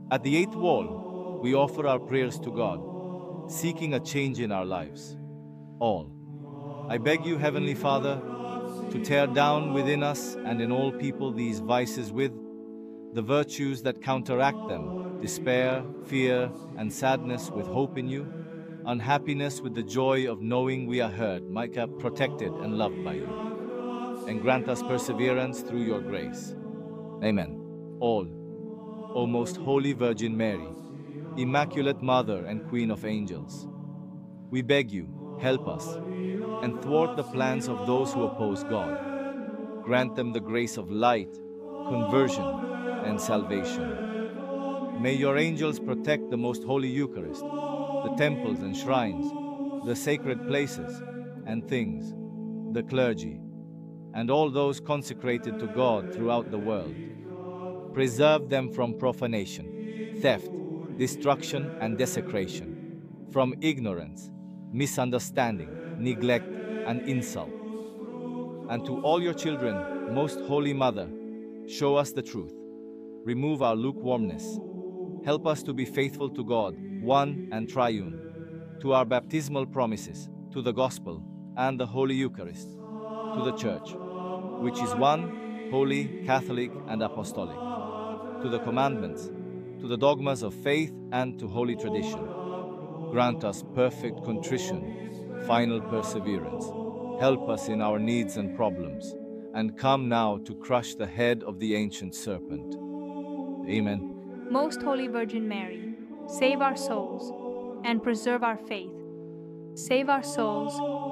At the eighth wall, we offer our prayers to God, seeking a change in our lives. All. I beg you, Heavenly Father, to tear down within us and in all people these vices with the virtues that counteract them: despair, fear, and sadness with hope in you, unhappiness with the joy of knowing we are heard, Micah, protected and loved by you, and grant us perseverance through your grace. Amen. All. O most holy Virgin Mary, Immaculate Mother and Queen of Angels, we beg you, help us, and thwart the plans of those who oppose God. Grant them the grace of light, conversion, and salvation. May your angels protect the most holy Eucharist, the temples and shrines, the sacred places and things, the clergy, and all those consecrated to God throughout the world. Preserve them from profanation, theft, destruction, and desecration, from ignorance, misunderstanding, neglect, and insult. And to all your children, Most Holy Mother, show us the truth. Remove our lukewarmness. Help us to be faithful to God, one and triune, to our baptismal promises, to the Gospel and the Holy Eucharist, to the Church, which is one, holy, Catholic, and apostolic, to the commandments, to the dogmas of faith, and to holy tradition. Grant us perfect contrition, final perseverance. Help us in our needs and problems, and come now to crush the head of the ancient serpent. Amen. Most Holy Virgin Mary, save our souls and preserve our faith. Save our souls